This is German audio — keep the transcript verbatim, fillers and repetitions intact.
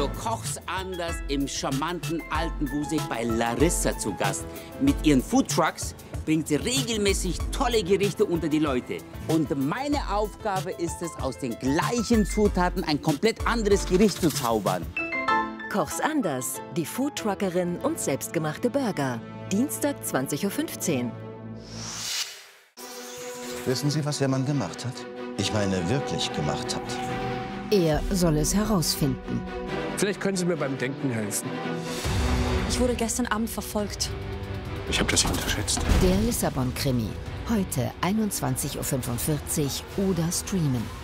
Also Kochs Anders im charmanten Altenbusig bei Larissa zu Gast. Mit ihren Foodtrucks bringt sie regelmäßig tolle Gerichte unter die Leute. Und meine Aufgabe ist es, aus den gleichen Zutaten ein komplett anderes Gericht zu zaubern. Kochs Anders, die Foodtruckerin und selbstgemachte Burger. Dienstag zwanzig Uhr fünfzehn. Wissen Sie, was der Mann gemacht hat? Ich meine, wirklich gemacht hat. Er soll es herausfinden. Vielleicht können Sie mir beim Denken helfen. Ich wurde gestern Abend verfolgt. Ich habe das unterschätzt. Der Lissabon-Krimi. Heute einundzwanzig Uhr fünfundvierzig oder streamen.